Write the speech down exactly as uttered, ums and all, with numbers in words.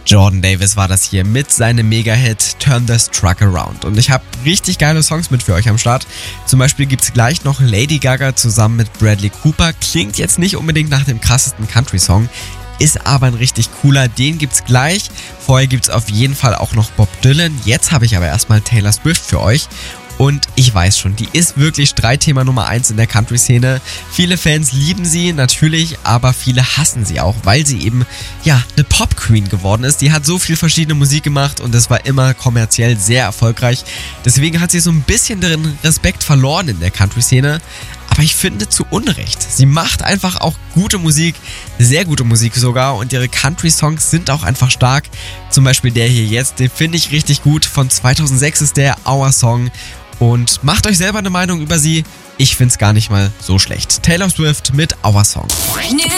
Jordan Davis war das hier mit seinem Mega-Hit Turn this Truck Around. Und ich habe richtig geile Songs mit für euch am Start. Zum Beispiel gibt's gleich noch Lady Gaga zusammen mit Bradley Cooper. Klingt jetzt nicht unbedingt nach dem krassesten Country-Song, ist aber ein richtig cooler. Den gibt's gleich. Vorher gibt's auf jeden Fall auch noch Bob Dylan. Jetzt habe ich aber erstmal Taylor Swift für euch. Und ich weiß schon, die ist wirklich Streitthema Nummer eins in der Country-Szene. Viele Fans lieben sie natürlich, aber viele hassen sie auch, weil sie eben, ja, eine Pop-Queen geworden ist. Die hat so viel verschiedene Musik gemacht und das war immer kommerziell sehr erfolgreich. Deswegen hat sie so ein bisschen den Respekt verloren in der Country-Szene. Aber ich finde zu Unrecht. Sie macht einfach auch gute Musik, sehr gute Musik sogar, und ihre Country-Songs sind auch einfach stark. Zum Beispiel der hier jetzt, den finde ich richtig gut. Von zweitausendsechs ist der Our Song. Und macht euch selber eine Meinung über sie. Ich finde es gar nicht mal so schlecht. Taylor Swift mit Our Song.